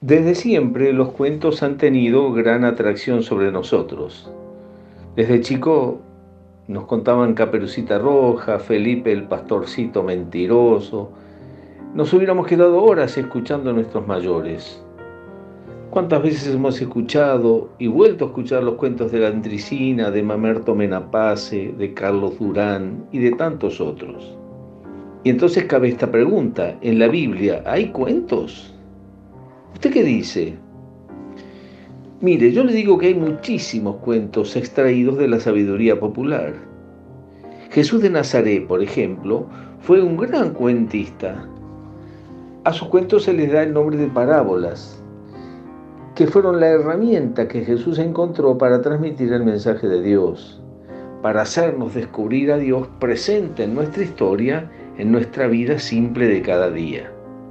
Desde siempre los cuentos han tenido gran atracción sobre nosotros. Desde chico nos contaban Caperucita Roja, Felipe el pastorcito mentiroso. Nos hubiéramos quedado horas escuchando a nuestros mayores. ¿Cuántas veces hemos escuchado y vuelto a escuchar los cuentos de la Andricina, de Mamerto Menapace, de Carlos Durán y de tantos otros? Y entonces cabe esta pregunta: ¿en la Biblia hay cuentos? ¿Usted qué dice? Mire, yo le digo que hay muchísimos cuentos extraídos de la sabiduría popular. Jesús de Nazaret, por ejemplo, fue un gran cuentista. A sus cuentos se les da el nombre de parábolas, que fueron la herramienta que Jesús encontró para transmitir el mensaje de Dios, para hacernos descubrir a Dios presente en nuestra historia, en nuestra vida simple de cada día.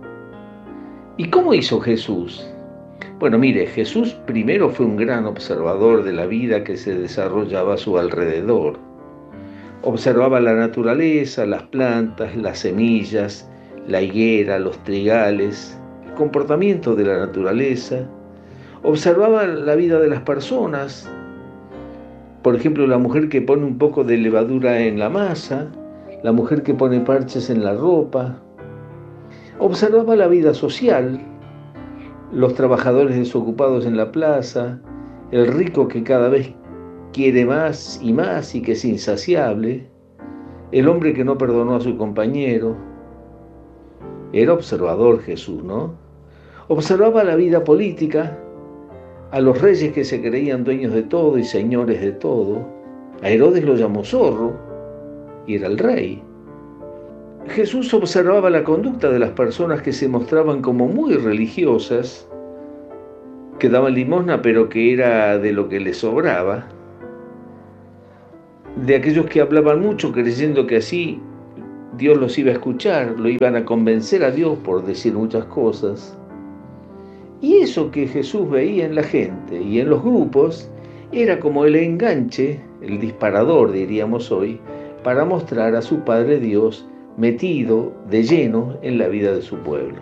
¿Y cómo hizo Jesús? Bueno, mire, Jesús primero fue un gran observador de la vida que se desarrollaba a su alrededor. Observaba la naturaleza, las plantas, las semillas, la higuera, los trigales, el comportamiento de la naturaleza. Observaba la vida de las personas. Por ejemplo, la mujer que pone un poco de levadura en la masa, la mujer que pone parches en la ropa. Observaba la vida social, los trabajadores desocupados en la plaza, el rico que cada vez quiere más y que es insaciable, el hombre que no perdonó a su compañero. Era observador Jesús, ¿no? Observaba la vida política, a los reyes que se creían dueños de todo y señores de todo. A Herodes lo llamó zorro y era el rey. Jesús observaba la conducta de las personas que se mostraban como muy religiosas, que daban limosna pero que era de lo que les sobraba, de aquellos que hablaban mucho creyendo que así Dios los iba a escuchar, lo iban a convencer a Dios por decir muchas cosas. Y eso que Jesús veía en la gente y en los grupos era como el enganche, el disparador diríamos hoy, para mostrar a su Padre Dios metido de lleno en la vida de su pueblo.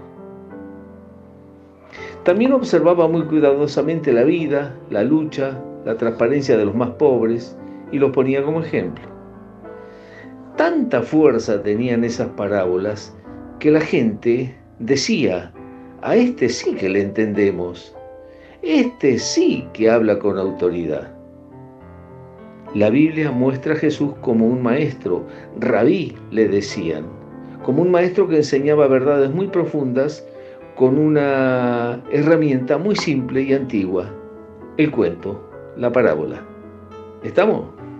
También observaba muy cuidadosamente la vida, la lucha, la transparencia de los más pobres y los ponía como ejemplo. Tanta fuerza tenían esas parábolas que la gente decía: a este sí que le entendemos, este sí que habla con autoridad. La Biblia muestra a Jesús como un maestro, rabí le decían, como un maestro que enseñaba verdades muy profundas con una herramienta muy simple y antigua: el cuento, la parábola. ¿Estamos?